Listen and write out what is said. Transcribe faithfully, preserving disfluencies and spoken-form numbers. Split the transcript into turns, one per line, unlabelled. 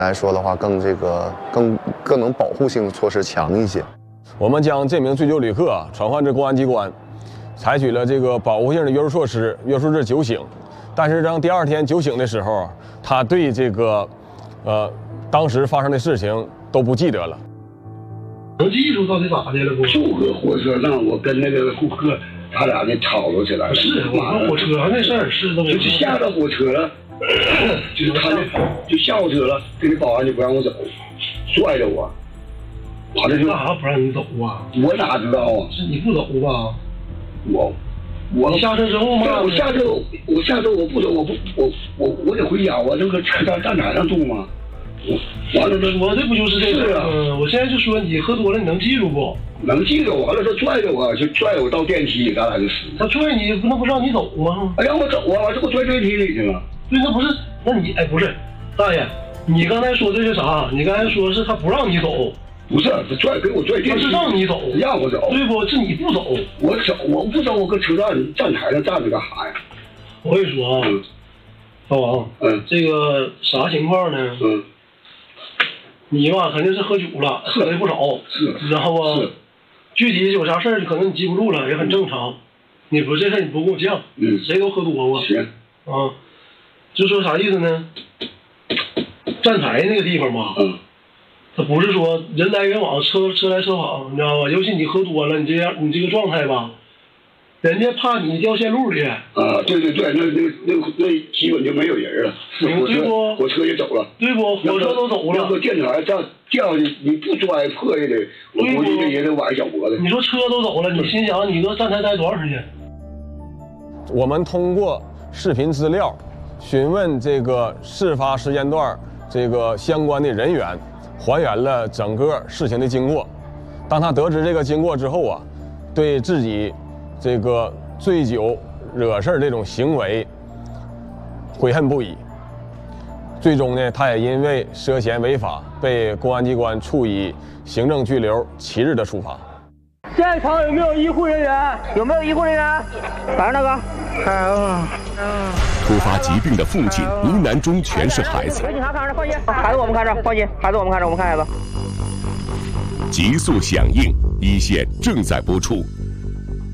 来说的话，更这个更更能保护性措施强一些。
我们将这名醉酒旅客传唤至公安机关，采取了这个保护性的约束措施，约束至酒醒。但是当第二天酒醒的时候，他对这个，呃，当时发生的事情都不记得了。
能记住到底咋的了不？
就搁火车上，我跟那个顾客他俩那吵吵起来了。
是，我说火车上那事儿是那么。
就是下了火车了，就是他那就下火车了，这个保安就不让我走，拽着我。完了就
干啥不让你走啊？
我哪知道啊？
是你不走吧？
我。我
你下车之后吗？
我下车，我下车我不走，我不我我我得回家，我那个车站站台上住吗？我完了这
我这不就是这个？
是啊，
嗯，我现在就说你喝多了，你能记住不？
能记住。完了他拽着我，就拽我到电梯里，咱俩就死。
他拽你，不能不让你走吗？
哎，让我走啊！我这不拽电梯里去了。
对，那不是，那你哎不是，大爷，你刚才说这是啥？你刚才说是他不让你走。
不是，他拽给我拽电梯，
他是让你走，
让我走，
对不？是你不走，
我走，我不走，我搁车站站台上站着干啥呀？
我跟你说啊，
嗯、
大王，
嗯，
这个啥情况呢？
嗯，
你吧肯定是喝酒了，喝的不少，
是，
知道不？
是，
具体有啥事儿可能你记不住了，也很正常。你不这事儿你不跟我犟，
嗯，
谁都喝多过，
行，
啊，就说啥意思呢？站台那个地方吧，
嗯。
他不是说人来人往，车车来车往，你知道吧？尤其你喝多了，你这样你这个状态吧，人家怕你掉线路里。
啊，对对对，那那那那基本就没有人了，火车火车也走了，
对不？火车都走了。
要搁电台这掉下去，你不拽破也得，我估计这也得崴小脖子。
你说车都走了，你心想你搁站台待多长时间？
我们通过视频资料询问这个事发时间段这个相关的人员。还原了整个事情的经过。当他得知这个经过之后啊，对自己这个醉酒惹事这种行为悔恨不已。最终呢，他也因为涉嫌违法被公安机关处以行政拘留七日的处罚。
现场有没有医护人员？有没有医护人员？来那个，还有啊。
突发疾病的父亲呢喃中全是孩子。
有警察看着，放心，孩子我们看着，放心，孩子我们看着，我们看孩子。
极速响应，一线正在播出。